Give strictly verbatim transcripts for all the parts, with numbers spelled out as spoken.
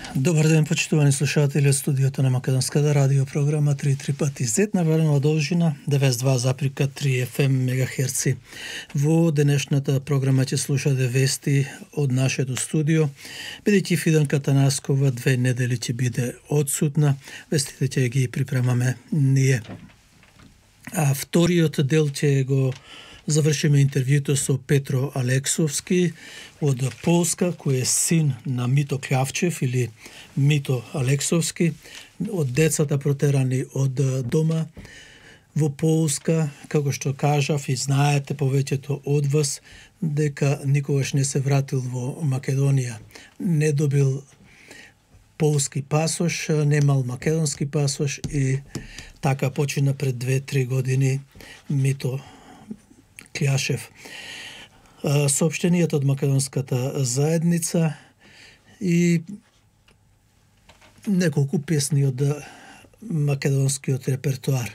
Добар ден, почитувани слушатели од студиото на Македонската радио програма три три пати зет на валена должина деветдесет и два запирка три еф ем мегахерци. Во денешната програма ќе слушате вести од нашето студио, бидејќи Фиданка Танаскова две недели ќе биде одсутна, вестите ќе ги припремаме ние. А вториот дел ќе го завршиме интервјуто со Петро Алексовски од Полска, кој е син на Мито Клявчев или Мито Алексовски, од децата протерани од дома во Полска, како што кажав и знаете повеќето од вас, дека никогаш не се вратил во Македонија. Не добил полски пасош, немал македонски пасош и така почина пред две-три години Мито Клјашев. Сообщенијата од македонската заедница и неколку песни од македонскиот репертуар.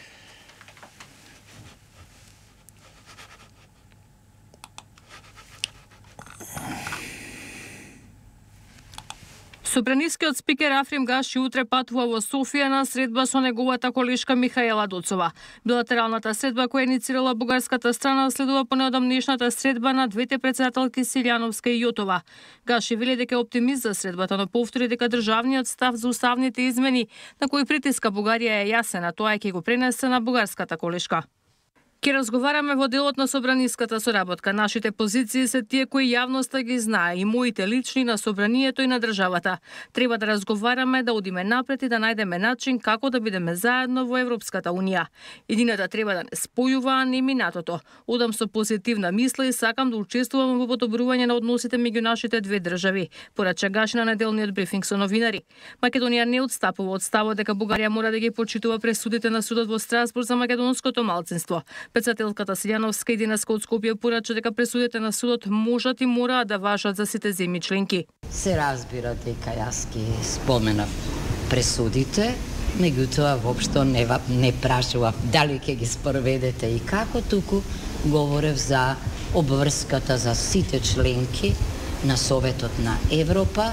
Собранискиот спикер Африм Гаши утре патува во Софија на средба со неговата колешка Михаела Доцова. Билатералната средба која иницирала бугарската страна следува по неодамнешната средба на двете претседателки Силјановска и Јотова. Гаши вели дека е оптимист за средбата, но повтори дека државниот став за уставните измени на кои притиска Бугарија е јасен, а тоа е ќе го пренесе на бугарската колешка. Ке разговараме во делот на собраниската соработка. Нашите позиции се тие кои јавноста ги знае, и моите лични на собранието и на државата. Треба да разговараме, да одиме напред и да најдеме начин како да бидеме заедно во Европската унија. Едината треба да не спојува, а не минатото. Одам со позитивна мисла и сакам да учествувам во подобрување на односите меѓу нашите две држави, порача Гаши на неделниот брифинг со новинари. Македонија не отстапува од ставот дека Бугарија мора да ги почитува пресудите на судот во Страсбург за македонското малцинство. Председателката Силјановска и денеска од Скопје порача дека пресудите на судот можат и мораат да важат за сите земји членки. Се разбира дека јас ги споменав пресудите, меѓутоа воопшто не, не прашував дали ќе ги спроведете и како, туку говорев за обврската за сите членки на Советот на Европа,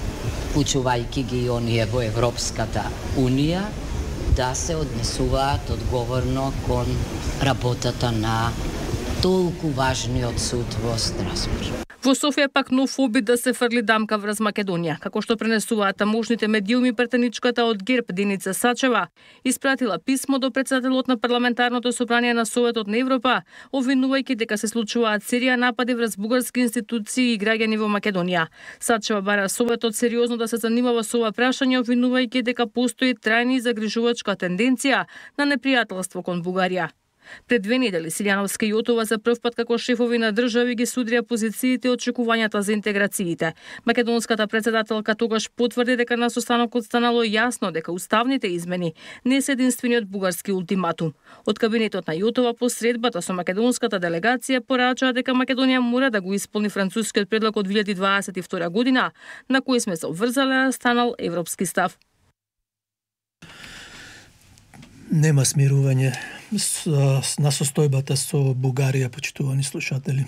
вклучувајќи ги и оние во Европската унија, да се однесуваат одговорно кон работата на толку важниот суд во Страсбург. Во Софија пак нов обид да се фрли дамка врз Македонија, како што пренесуваат тамошните медиуми, претеничката од ГЕРБ Деница Сачева испратила писмо до председателот на парламентарното собрание на Советот на Европа, обвинувајќи дека се случуваат серија напади врз бугарски институции и граѓани во Македонија. Сачева бара Советот сериозно да се занимава со ова прашање, обвинувајќи дека постои трајна и загрижувачка тенденција на непријателство кон Бугарија. Пред две недели Силјановска и Јотова за прв пат како шефови на држави ги судрија позициите и очекувањата за интеграциите. Македонската председателка тогаш потврди дека на состанокот станало јасно дека уставните измени не се единствениот бугарски ултиматум. Од кабинетот на Јотова по средбата со македонската делегација порачаа дека Македонија мора да го исполни францускиот предлог од две илјади дваесет и втора година, на кој сме се обврзале, станал европски став. Нема смирување на состојбата со Бугарија, почитувани слушатели.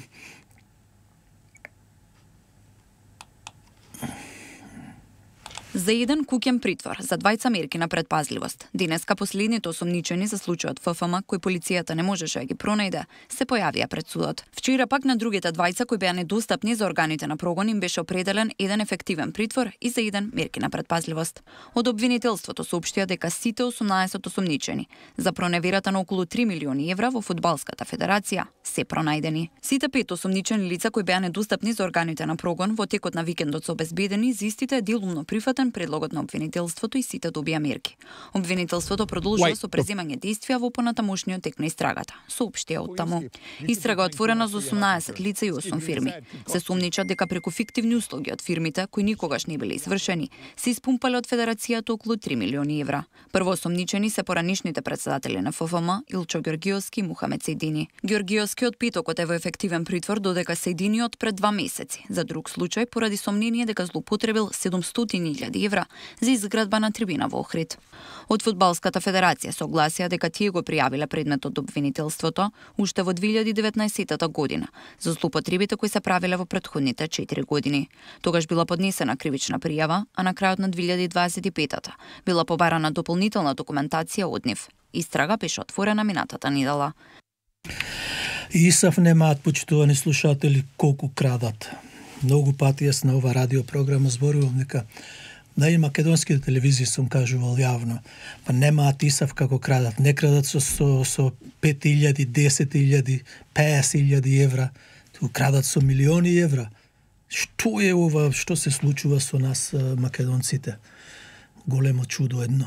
За еден куќен притвор, за двајца мерки на предпазливост. Денеска последните осомничени за случајот Ф Ф М, кој полицијата не можеше да ги пронајде, се појавија пред судот. Вчера пак на другите двајца кои беа недостапни за органите на прогон им беше определен еден ефективен притвор и за еден мерки на предпазливост. Од обвинителството соопштија дека сите осумнаесет осомничени за проневерата на околу три милиони евра во фудбалската федерација се пронајдени. Сите пет осомничени лица кои беа недостапни за органите на прогон во текот на викендот се обезбедени, за истите е делумно прифатен предлогот на обвинителството и сите добија мерки. Обвинителството продолжува со преземање действија во понатамошниот тек на истрагата, соопштија од таму. Истрага отворена за осумнаесет лица и осум фирми. Се сумничат дека преку фиктивни услуги од фирмите, кои никогаш не биле извршени, се испумпале од федерацијата околу три милиони евра. Прво осомничени се поранишните председатели на Ф Ф М, Илчо Ѓорѓиовски и Мухамед Сејдини. Ѓорѓиовски од петокот е во ефективен притвор, додека Сејдини од пред два месеци, за друг случај поради сомнение дека злоупотребил седумстотини илјади илјади евра за изградба на трибина во Охрид. Од Фудбалската федерација согласија дека тие го пријавиле предметот обвинителството уште во две илјади и деветнаесетта година за злоупотребите кои се правиле во претходните четири години. Тогаш била поднесена кривична пријава, а на крајот на две илјади дваесет и петта била побарана дополнителна документација од нив. Истрага беше отворена минатата недела. ИСАФ немаат, почитувани слушатели, колку крадат. Многу пати јас на ова радиопрограма зборувам дека да и македонските телевизии сум кажувал јавно, па немаат ИСАФ како крадат. Не крадат со, со, со пет илјади, десет илјади, песет илјади евра, ту крадат со милиони евра. Што е ова, што се случува со нас македонците? Големо чудо едно.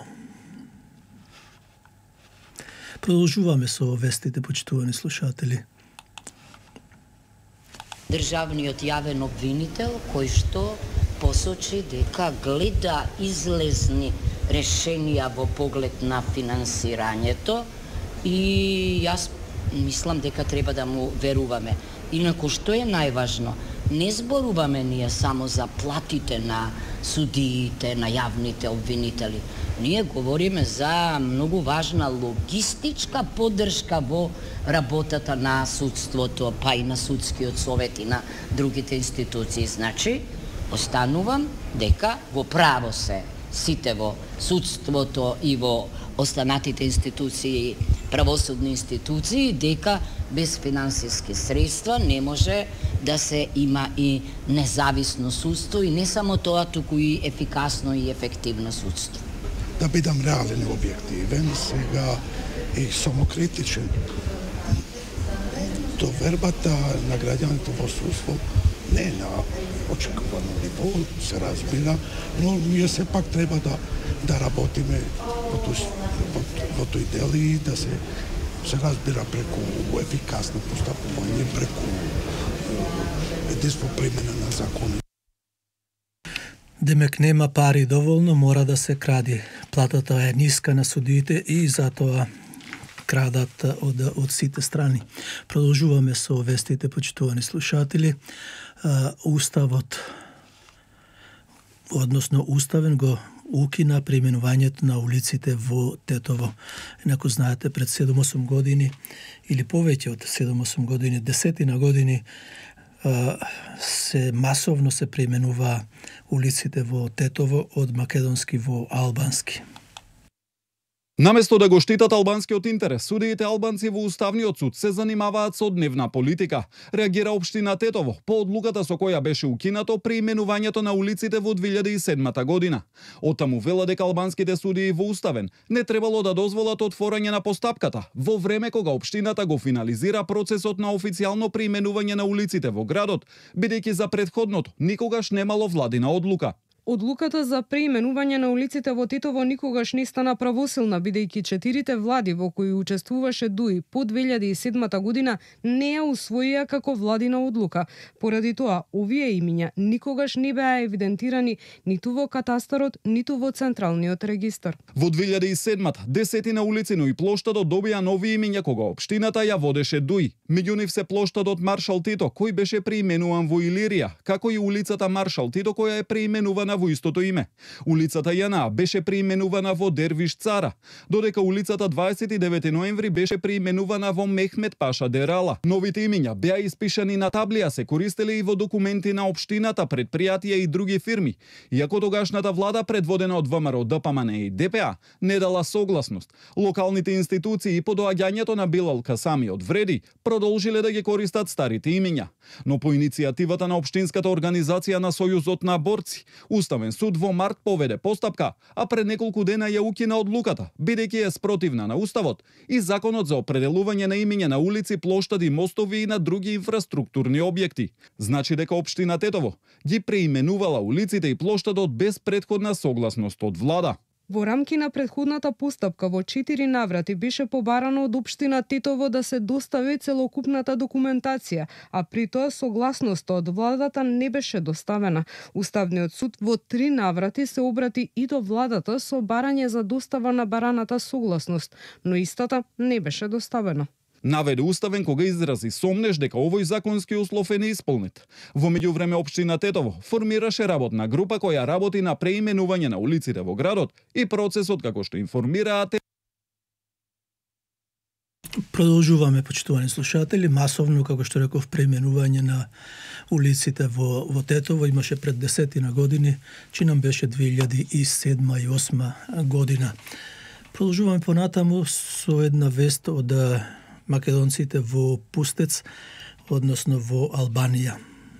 Продолжуваме со вестите, почитувани слушатели. Државниот јавен обвинител кој што посочи дека гледа излезни решенија во поглед на финансирањето и јас мислам дека треба да му веруваме. Инаку што е најважно? Не зборуваме ние само за платите на судиите, на јавните обвинители. Ние говориме за многу важна логистичка поддршка во работата на судството, па и на судскиот совет и на другите институции. Значи, останувам дека во право се сите во судството и во останатите институции, правосудни институции, дека без финансиски средства не може да се има и независно судство и не само тоа, туку и ефикасно и ефективно судство. Да бидам реален и објективен, сега и самокритичен. Довербата на граѓаните во судство не е на очекувано ниво, се разбира, но ние сепак треба да да работиме во тој во, во тој дел и да се се разбира преку ефикасно постапување, преку единство примена на закони. Демек нема пари доволно, мора да се кради. Платата е ниска на судиите и затоа крадат од, од сите страни. Продолжуваме со вестите, почитувани слушатели. Уставот, односно уставен го укина применувањето на улиците во Тетово. Инаку знаете, пред седум-осум години или повеќе од седум-осум години, десетина години, се масовно се преименува улиците во Тетово од македонски во албански. Наместо да го штитат албанскиот интерес, судиите албанци во Уставниот суд се занимаваат со дневна политика. Реагира општина Тетово по одлуката со која беше укинато преименувањето на улиците во две илјади и седма година. Оттаму вела дека албанските судии во Уставен не требало да дозволат отворање на постапката во време кога општината го финализира процесот на официјално преименување на улиците во градот, бидејќи за претходното никогаш немало владина одлука. Одлуката за преименување на улиците во Тетово никогаш не стана правосилна, бидејќи четирите влади во кои учествуваше ДУИ по две илјади и седма година не ја усвоија како владина одлука. Поради тоа, овие имиња никогаш не беа евидентирани ниту во катастарот, ниту во централниот регистар. Во две илјади и седма десетина улици, но и плоштадот добија нови имиња кога општината ја водеше ДУИ. Меѓу нив се плоштадот Маршал Тито, кој беше преименуван во Илирија, како и улицата Маршал Тито, која е преименувана во истото име. Улицата Јана беше преименувана во Дервиш Цара, додека улицата дваесет и девети ноември беше преименувана во Мехмет Паша Дерала. Новите имиња беа испишани на таблија, се користеле и во документи на општината, предпријатија и други фирми, иако тогашната влада предводена од ВМРО, ДПМН и ДПА не дала согласност. Локалните институции по доаѓањето на Билал Касами од Вреди продолжиле да ги користат старите имиња. Но по иницијативата на општинската организација на Сојузот на борци, Уставен суд во март поведе постапка, а пред неколку дена ја укина одлуката, бидејќи е спротивна на Уставот и законот за определување на имиња на улици, плоштади, мостови и на други инфраструктурни објекти. Значи дека општина Тетово ги преименувала улиците и плоштадот без претходна согласност од влада. Во рамки на претходната постапка во четири наврати беше побарано од општина Тетово да се достави целокупната документација, а при тоа согласноста од владата не беше доставена. Уставниот суд во три наврати се обрати и до владата со барање за достава на бараната согласност, но истата не беше доставена. Наведе уставен кога изрази сомнеш дека овој законски услов е неисполнет. Во меѓувреме општина Тетово формираше работна група која работи на преименување на улиците во градот и процесот како што информираат. Продолжуваме, почитувани слушатели, масовно, како што реков, преименување на улиците во, во Тетово имаше пред десетина години, чи нам беше две илјади и седма и осма година. Продолжуваме понатаму со една вест од македонците во Пустец, односно во Албанија.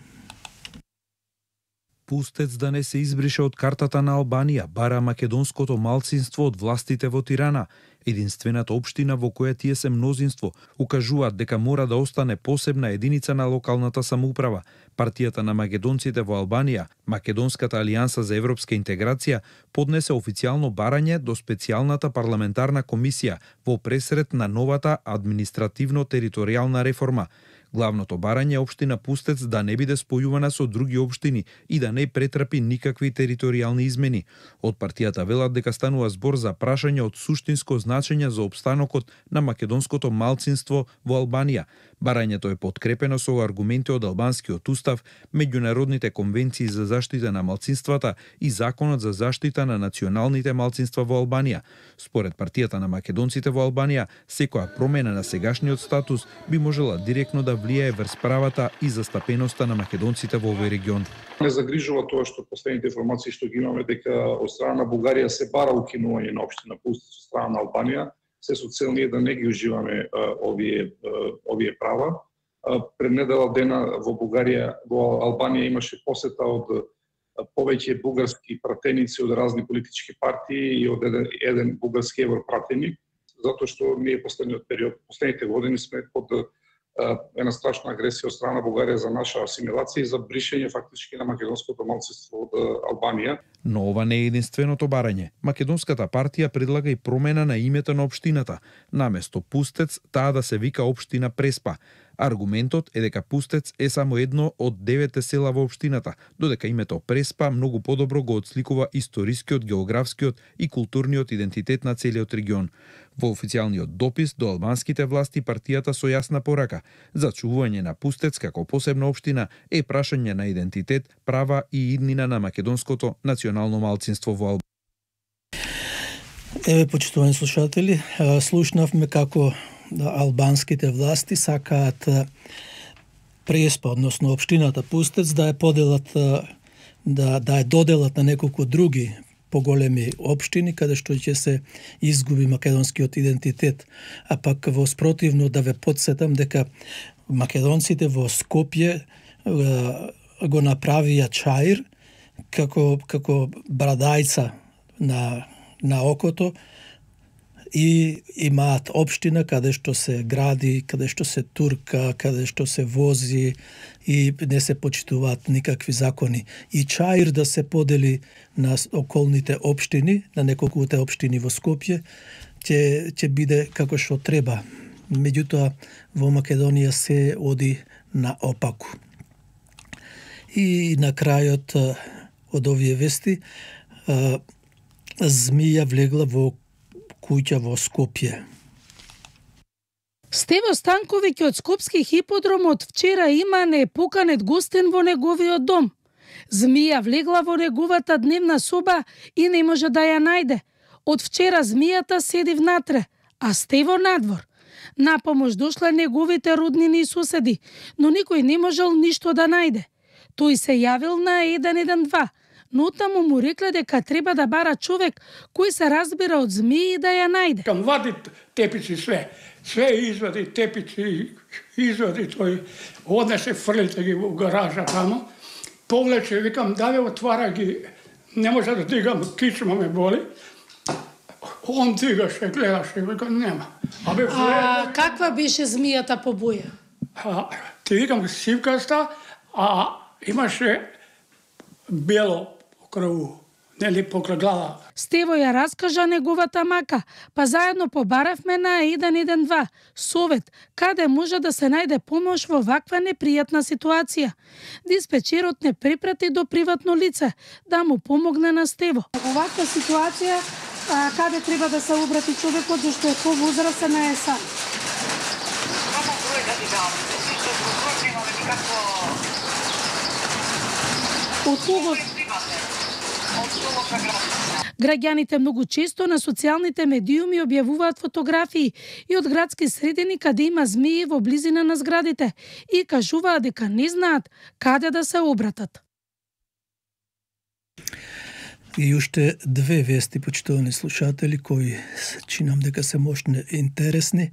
Пустец да не се избрише од картата на Албанија, бара македонското малцинство од властите во Тирана. Единствената општина во која тие се мнозинство, укажуваат дека мора да остане посебна единица на локалната самоуправа. Партијата на македонците во Албанија, Македонската алијанса за европска интеграција, поднесе официјално барање до специјалната парламентарна комисија во пресред на новата административно-територијална реформа. Главното барање е општина Пустец да не биде спојувана со други општини и да не претрпи никакви територијални измени. Од партијата велат дека станува збор за прашање од суштинско значење за опстанокот на македонското малцинство во Албанија. Барањето е подкрепено со аргументи од албанскиот устав, меѓународните конвенции за заштита на малцинствата и законот за заштита на националните малцинства во Албанија. Според партијата на македонците во Албанија, секоја промена на сегашниот статус би можела директно да влијае врз правата и застапеноста на македонците во овој регион. Не загрижува тоа што последните информации што ги имаме дека од страна на Бугарија се бара укинување на општина Пустец од страна на Албанија, се со цел ние да не ги уживаме а, овие а, овие права. А, пред недела дена во Бугарија, во Албанија имаше посета од а, повеќе бугарски пратеници од разни политички партии и од еден, еден бугарски европратеник, затоа што ние последниот период, последните години сме под една страшна агресија од страна на Бугарија за наша асимилација и за бришење фактички на македонското малцинство од Албанија. Но ова не е единственото барање. Македонската партија предлага и промена на името на општината. Наместо Пустец, таа да се вика општина Преспа. Аргументот е дека Пустец е само едно од деветте села во општината, додека името Преспа многу подобро го отсликува историскиот, географскиот и културниот идентитет на целиот регион. Во официјалниот допис до албанските власти партијата со јасна порака за чувување на Пустец како посебна општина е прашање на идентитет, права и иднина на македонското национално малцинство во Албанија. Еве, почитувани слушатели, слушнавме како албанските власти сакаат Преспа, односно општината Пустец, да ја поделат, да, да ја доделат на неколку други поголеми општини, каде што ќе се изгуби македонскиот идентитет. А пак во спротивно да ве подсетам дека македонците во Скопје го направија Чаир како, како брадајца на, на окото, и имаат општина каде што се гради, каде што се турка, каде што се вози и не се почитуваат никакви закони. И Чаир да се подели на околните општини, на неколкуте општини во Скопје, ќе ќе биде како што треба. Меѓутоа во Македонија се оди наопаку. И на крајот од овие вести, змија влегла во куќа во Скопје. Стево Станковиќ од Скопски хиподром од вчера има непоканет гостен во неговиот дом. Змија влегла во неговата дневна соба и не може да ја најде. Од вчера змијата седи внатре, а Стево надвор. На помош дошла неговите роднини и соседи, но никој не можел ништо да најде. Тој се јавил на еден еден два, но таму му рекле дека треба да бара човек кој се разбира од змии да ја најде. Кам вади тепици све, све извади тепици, извади тој, однесе фрлите ги во гаража тамо, повлече, викам, да ве отвара ги, не може да дигам, кичма ме боли. Он дигаше, гледаше, викам, нема. А, бе, а каква беше змијата по боја? А, ти викам, сивкаста, а имаше бело крву, нели покрај глава. Стево ја раскажа неговата мака, па заедно побаравме на еден еден два совет, каде може да се најде помош во ваква непријатна ситуација. Диспечерот не препрати до приватно лице да му помогне на Стево. Во ваква ситуација, а, каде треба да се обрати човекот, зашто е повозрасен, е сам? Од кого? Граѓаните многу често на социјалните медиуми објавуваат фотографии и од градски средини каде има змии во близина на зградите и кажуваат дека не знаат каде да се обратат. И уште две вести, почитувани слушатели, кои чинам дека се мощни и интересни.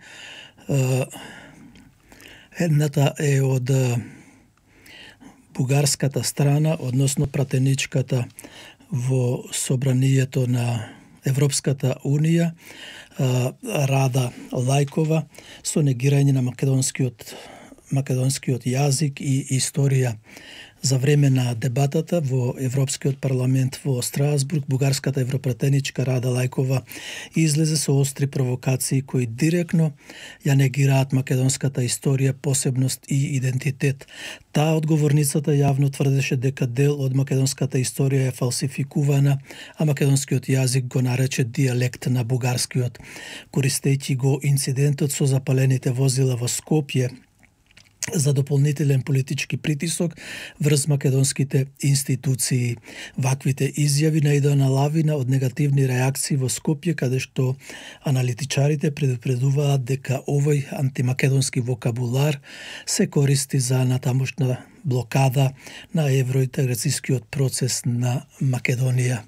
Едната е од бугарската страна, односно пратеничката во собранието на Европската Унија, Рада Лајкова, со негирање на македонскиот македонскиот јазик и историја. За време на дебатата во Европскиот парламент во Страсбург, бугарската европратеничка Рада Лајкова излезе со остри провокации кои директно ја негираат македонската историја, посебност и идентитет. Таа одговорницата јавно тврдеше дека дел од македонската историја е фалсификувана, а македонскиот јазик го нарече дијалект на бугарскиот, користејќи го инцидентот со запалените возила во Скопје за дополнителен политички притисок врз македонските институции. Ваквите изјави наидоа на лавина од негативни реакции во Скопје, каде што аналитичарите предупредуваат дека овој антимакедонски вокабулар се користи за натамошна блокада на евроинтеграцијскиот процес на Македонија.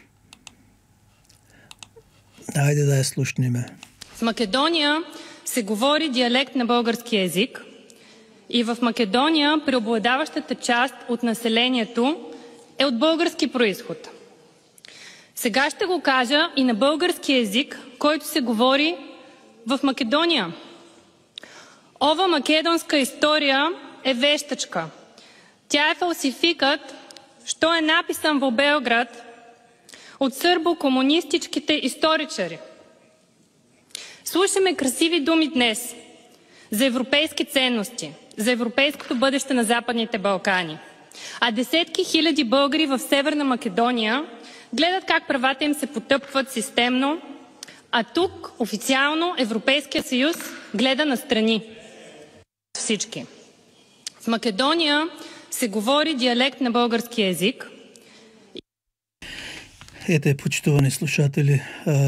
Ајде да ја слушниме. В Македонија се говори диалект на български език. И в Македония преобладаващата част от населението е от български произход. Сега ще го кажа и на български език, който се говори в Македония. Ова македонска история е вещачка. Тя е фалсификат, що е написан во Белград от сърбо-комунистичките историчари. Слушаме красиви думи днес за европейски ценности, за европейското бъдеще на Западните Балкани. А десетки хиляди българи в Северна Македония гледат как правата им се потъпват системно, а тук официално Европейския съюз гледа настрани. Всички. В Македония се говори диалект на български език. Ете, почитувани слушатели,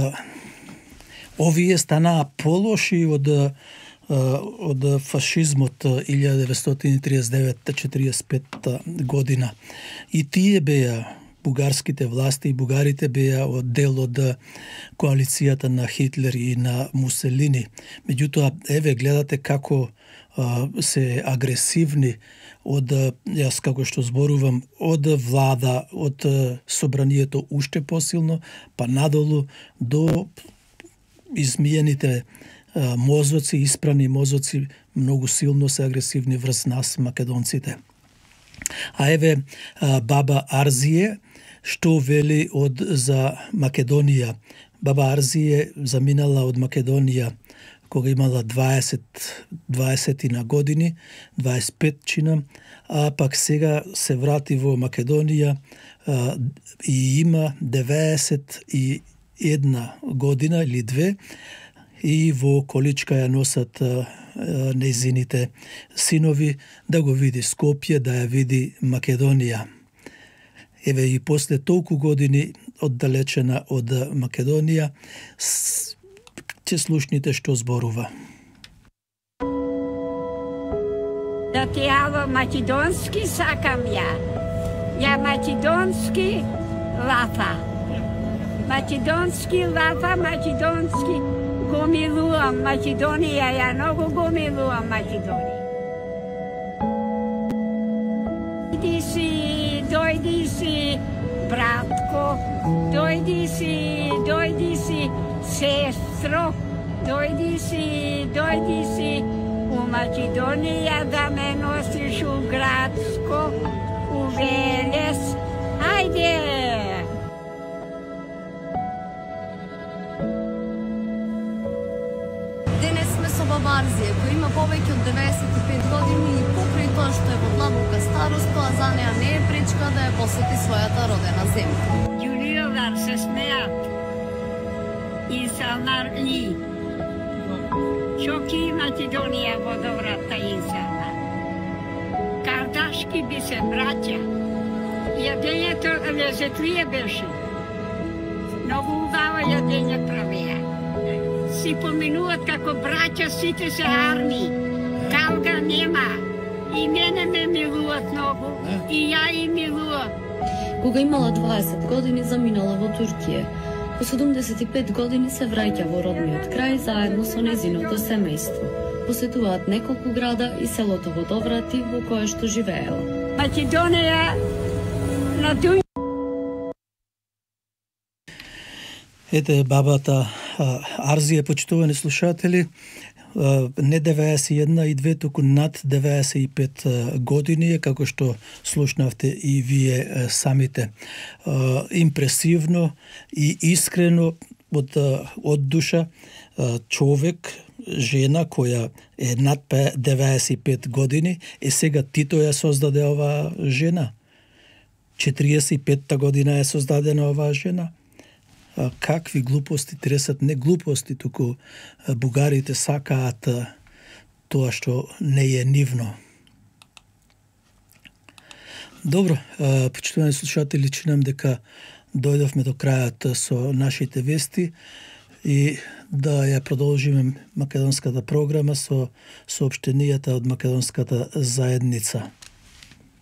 овие станаа полоши од од фашизмот илјада деветстотини триесет и девета до четиридесет и пета година. И тие беа, бугарските власти и бугарите беа од дел од коалицијата на Хитлер и на Муселини. Меѓутоа, еве гледате како а, се агресивни од, јас како што зборувам, од влада, од собранието уште посилно, па надолу до измиените мозоци, испрани мозоци, многу силно се агресивни врз нас, македонците. А еве баба Арзие, што вели од за Македонија. Баба Арзие заминала од Македонија кога имала дваесет, дваесет на години, дваесет и пет чинам, а пак сега се врати во Македонија а, и има деветдесет и една година или две, и во количка ја носат а, а, нејзините синови да го види Скопје, да ја види Македонија. Еве и после толку години оддалечена од Македонија, ќе слушните што зборува. Да ти јава македонски сакам ја. Ја македонски лафа. Македонски лафа, македонски го милувам Македонија, ја многу го милувам Македонија. Дојди си, дојди си, братко, дојди си, дојди си, сестро, дојди си, дојди си, у Македонија да ме носиш у Градско, у Велес, ајде! Баба Арзија, која има повеќе од деветдесет и пет години и покрај тоа што е во длабока старост, тоа за неа не е пречка да ја посети својата родена земја. Ѓулиовар се смеат и са нарли. Чоки Македонија водовратта инсана. Кардашки би се браќа. Јадењето лезетлие беше. Многу убаво јадење правеа. Си поминуват како браќа, сите се арми. Калга нема. И мене ме милуват многу. И ја и милувам. Кога имала дваесет години заминала во Туркија. По седумдесет и пет години се враќа во родниот крај заедно со незиното семејство. Посетуваат неколку града и селото Водоврати во кое што живеела. Македонија на дуј... Ете бабата Арзија, почитувани слушатели, не деветдесет и една и две, туку над деветдесет и пет години, како што слушнавте и вие самите. Импресивно и искрено од, од душа човек, жена која е над деветдесет и пет години, е сега Тито ја создаде оваа жена. четириесет и петта година е создадена оваа жена. Какви глупости тресат, не глупости, туку бугарите сакаат тоа што не е нивно. Добро, почитувани слушатели, чинам дека дојдовме до крајот со нашите вести и да ја продолжиме македонската програма со соопштенијата од македонската заедница.